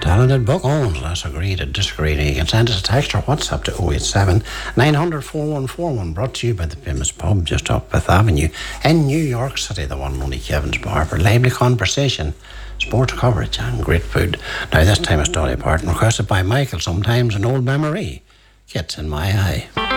Talented book owners, let's agree to disagree. You can send us a text or WhatsApp to 087 900 4141, brought to you by the famous pub just up Fifth Avenue in New York City, the one and only Kevin's Bar, for lively conversation, sports coverage and great food. Now this time it's Dolly Parton, requested by Michael, sometimes an old memory gets in my eye.